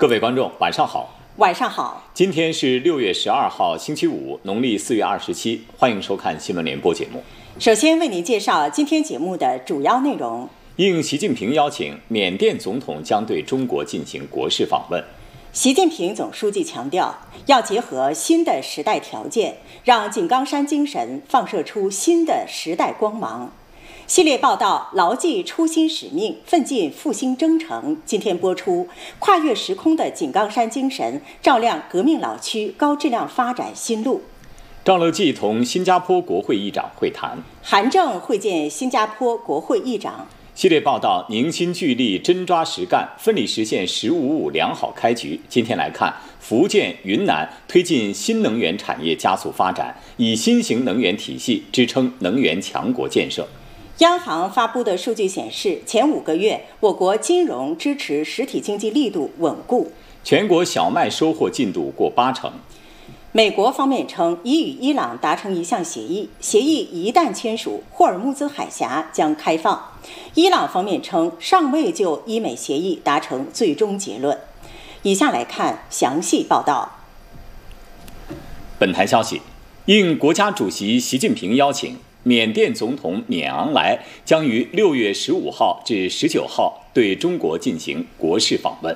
各位观众，晚上好。 晚上好。 今天是6月12号，星期五，农历4月27，欢迎收看新闻联播节目。 首先为您介绍今天节目的主要内容。 应习近平邀请，缅甸总统将对中国进行国事访问。 习近平总书记强调，要结合新的时代条件，让井冈山精神放射出新的时代光芒。系列报道牢记初心使命，奋进复兴征程。今天播出，跨越时空的井冈山精神，照亮革命老区高质量发展新路。 赵乐际同新加坡国会议长会谈。 韩正会见新加坡国会议长。 系列报道凝心聚力，真抓实干，奋力实现“15+5”良好开局。今天来看，福建、云南推进新能源产业加速发展，以新型能源体系支撑能源强国建设。 央行发布的数据显示，前5个月我国金融支持实体经济力度稳固。 全国小麦收获进度过80%。 美国方面称已与伊朗达成一项协议，协议一旦签署，霍尔木兹海峡将开放。伊朗方面称尚未就伊美协议达成最终结论。以下来看详细报道。 本台消息，应国家主席习近平邀请，缅甸总统缅昂莱将于6月15号至19号对中国进行国事访问。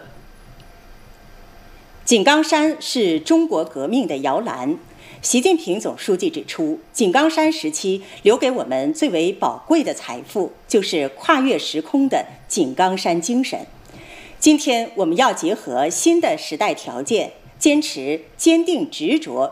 井冈山是中国革命的摇篮。习近平总书记指出，井冈山时期留给我们最为宝贵的财富，就是跨越时空的井冈山精神。今天我们要结合新的时代条件，坚持坚定执着